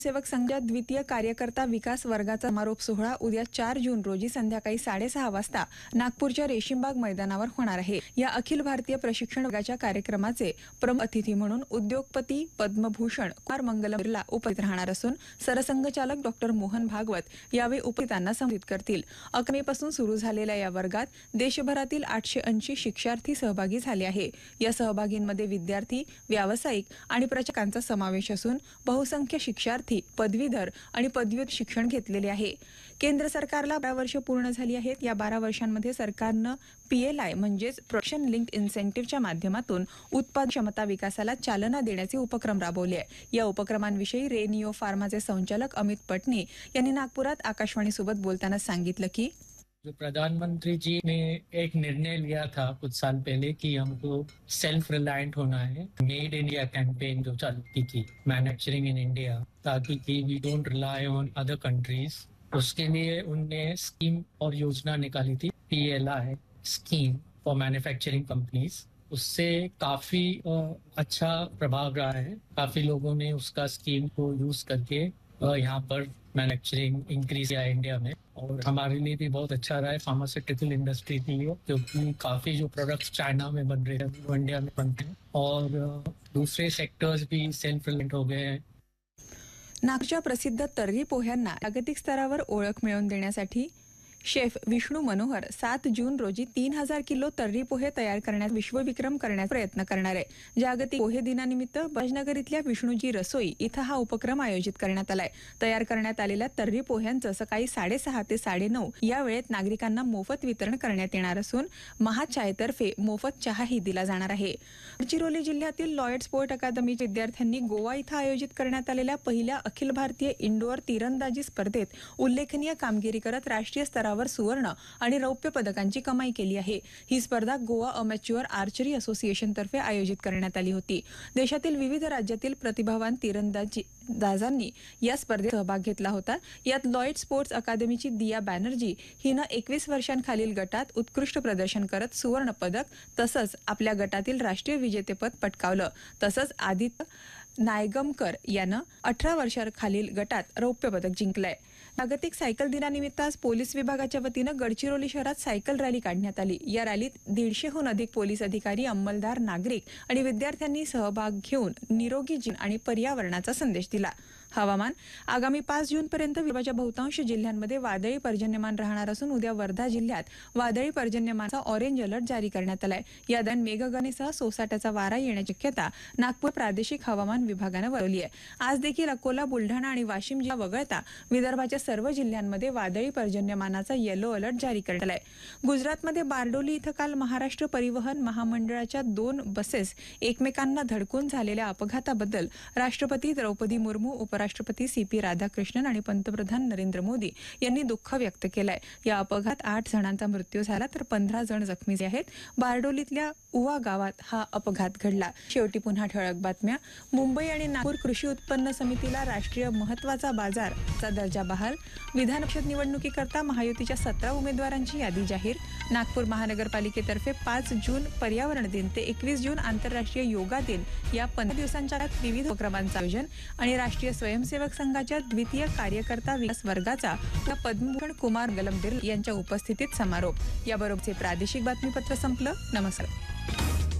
सेवक संघ द्वितीय कार्यकर्ता विकास वर्गाचा समारोप सोहळा उद्या 4 जून रोजी संध्याकाळी 6:30 वाजता नागपूरच्या रेशीमबाग मैदानावर होणार आहे। या अखिल भारतीय प्रशिक्षण वर्गाच्या कार्यक्रमाचे प्रमुख अतिथी म्हणून उद्योगपती पद्मभूषण कुमार मंगलम बिर्ला उपस्थित राहणार असून सरसंघचालक डॉ. मोहन भागवत यावेळी उपस्थितांना संबोधित करतील। 11 मे पासून सुरू झालेल्या या वर्गात देशभरातील 880 शिक्षार्थी सहभागी झाले आहे। या सहभागींमध्ये विद्यार्थी, व्यावसायिक आणि प्रशिक्षकांचा समावेश असून बहुसंख्य शिक्षार्थी, पदवीधर आणि पदव्युत्तर शिक्षण घेतलेले आहे। केंद्र सरकारला 12 वर्ष पूर्ण झाली आहेत। या 12 वर्षांमध्ये सरकारनं PLI म्हणजेच प्रोडक्शन लिंक्ड इन्सेंटिव्हच्या माध्यमातून उत्पादन क्षमता विकासाला चालना देण्याचे उपक्रम राबवले आहे। या उपक्रमांविषयी रेनियो फार्माचे संचालक अमित पटनी यांनी नागपुरात आकाशवाणीसोबत बोलताना सांगितलं की जो प्रधानमंत्री जी ने एक निर्णय लिया था कुछ साल पहले कि हमको सेल्फ रिलायंट होना है। मेड इंडिया कैंपेन जो चालू की थी, मैन्युफैक्चरिंग इन इंडिया, ताकि कि we don't rely on other countries. उसके लिए उनने स्कीम और योजना निकाली थी, PLI scheme for manufacturing companies. उससे काफी अच्छा प्रभाव रहा है। काफी लोगों ने उसका स्कीम को यूज करके यहाँ पर मैन्युफैक्चरिंग इंक्रीज किया इंडिया में, और हमारे लिए भी बहुत अच्छा रहा है फार्मास्यूटिकल इंडस्ट्री के लिए, क्योंकि काफी जो प्रोडक्ट्स चाइना में बन रहे हैं वो इंडिया में बनते हैं, और दूसरे सेक्टर्स भी सेल्फ रिलायंट हो गए हैं। नागपूरच्या प्रसिद्ध तर्री पोह्यांना जागतिक स्तरावर ओळख मिळवून देण्यासाठी शेफ विष्णू मनोहर 7 जून रोजी 3000 किलो तर्री पोहे तयार करण्यात विश्वविक्रम करण्याचा प्रयत्न करणार आहे। जागतिक पोहे दिनानिमित्त बजाजनगर इथल्या विष्णूजी रसोई इथं हा उपक्रम आयोजित करण्यात आलाय। तयार करण्यात आलेल्या तर्री पोह्यांचं सकाळी 6:30 ते 9:30 या वेळेत नागरिकांना मोफत वितरण करण्यात येणार असून महाचायतर्फे मोफत चहाही दिला जाणार आहे। गडचिरोली जिल्ह्यातील लॉयड स्पोर्ट अकादमीच्या विद्यार्थ्यांनी गोवा इथं आयोजित करण्यात आलेल्या पहिल्या अखिल भारतीय इंडोर तीरंदाजी स्पर्धेत उल्लेखनीय कामगिरी करत राष्ट्रीय स्तरावर सुवर्ण आणि रौप्य पदकांची कमाई केली आहे। ही स्पर्धा गोवा अमॅच्युअर आर्चरी असोसिएशन तर्फे आयोजित करण्यात आली होती। देशातील विविध राज्यातील प्रतिभावान तीरंदाजांनी या स्पर्धेत सहभाग घेतला होता। यात लॉयड स्पोर्ट्स अकादमीची दिया बॅनर्जी हिनं 21 वर्षांखालील गटात उत्कृष्ट प्रदर्शन करत सुवर्ण पदक तसंच आपल्या गटातील राष्ट्रीय विजेतेपद पटकावलं। तसंच आदित्य नायगमकर यानं 18 वर्षांखालील गटात रौप्य पदक जिंकलंय। जागतिक सायकल दिनानिमित्त आज पोलीस विभागाच्या वतीनं गडचिरोली शहरात सायकल रॅली काढण्यात आली। या रॅलीत 150हून अधिक पोलीस अधिकारी, अंमलदार, नागरिक आणि विद्यार्थ्यांनी सहभाग घेऊन निरोगी जीवन आणि पर्यावरणाचा संदेश दिला। हवामान आगामी 5 जूनपर्यंत विदर्भाच्या बहुतांश जिल्ह्यांमध्ये वादळी पर्जन्यमान राहणार असून उद्या वर्धा जिल्ह्यात वादळी पर्जन्यमानाचा ऑरेंज अलर्ट जारी करण्यात आलाय। या दरम्यान मेघगर्जनेसह सोसाट्याचा वारा येण्याची शक्यता नागपूर प्रादेशिक हवामान विभागानं वर्तवली आहे। आज देखील अकोला, बुलढाणा आणि वाशिम जिल्हा वगळता विदर्भाच्या सर्व जिल्ह्यांमध्ये वादळी पर्जन्यमानाचा येलो अलर्ट जारी करण्यात आलाय। गुजरातमध्ये बारडोली इथं काल महाराष्ट्र परिवहन महामंडळाच्या 2 बसेस एकमेकांना धडकून झालेल्या अपघाताबद्दल राष्ट्रपती द्रौपदी मुर्मू, उपराष्ट्रपती CP राधाकृष्णन आणि पंतप्रधान नरेंद्र मोदी यांनी दुःख व्यक्त केलंय। या अपघातात 8 जणांचा मृत्यू झाला तर 15 जण जखमी झाले आहेत। बारडोलीतल्या उवा गावात हा अपघात घडला। शेवटी पुन्हा ठळक बातम्या। मुंबई आणि नागपूर कृषी उत्पन्न समितीला राष्ट्रीय महत्त्वाचा बाजारचा दर्जा बहाल। विधान परिषद निवडणुकीकरता महायुतीच्या 17 उमेदवारांची यादी जाहीर। नागपूर महानगरपालिकेतर्फे 5 जून पर्यावरण दिन ते 21 जून आंतरराष्ट्रीय योगा दिन या 15 दिवसांच्या विविध उपक्रमांचं आयोजन आणि राष्ट्रीय स्वयंसेवक संघाच्या द्वितीय कार्यकर्ता विकास वर्गाचा पद्मभूषण कुमार मंगलम बिर्ला यांच्या उपस्थितीत समारोप। याबरोबरचे प्रादेशिक बातमीपत्र संपलं। नमस्कार।